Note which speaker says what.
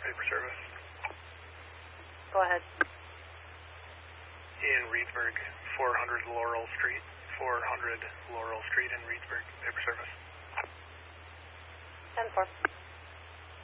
Speaker 1: paper service.
Speaker 2: Go ahead.
Speaker 1: In Reedsburg, 400 Laurel Street. 400 Laurel Street in Reedsburg, paper service.
Speaker 2: 10-4.